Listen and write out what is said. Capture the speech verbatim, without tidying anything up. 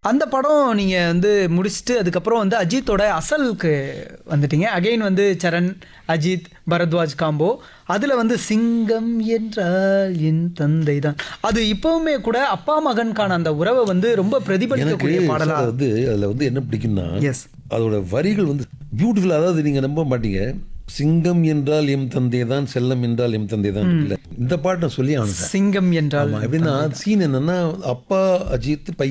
அந்த படம் நீங்க வந்து முடிச்சுட்டு அதுக்கப்புறம் வந்து அஜித்தோட அசலுக்கு வந்துட்டீங்க. அகைன் வந்து சரண், அஜித், பரத்வாஜ் காம்போ. அதுல வந்து சிங்கம் என்றால் என் தந்தை தான். அது இப்பவுமே கூட அப்பா மகனுக்கான அந்த உறவை வந்து ரொம்ப எனக்கு பிரதிபலிக்கக்கூடிய பாடலா. சார் வந்து அதில் வந்து என்ன பிடிக்கும்னா எஸ். அதோட வரிகள் வந்து பியூட்டிஃபுல். அதாவது நீங்கள் நம்ப மாட்டீங்க, சிங்கம் என்றால் எம் தந்தை தான், செல்லம் என்றால் எம் தந்தை தான் இல்லை. இந்த பாட்டு நான் சொல்லி ஆனேன். சிங்கம் என்றால் எப்படின்னா சீன் என்னன்னா, அப்பா அஜித் பையன்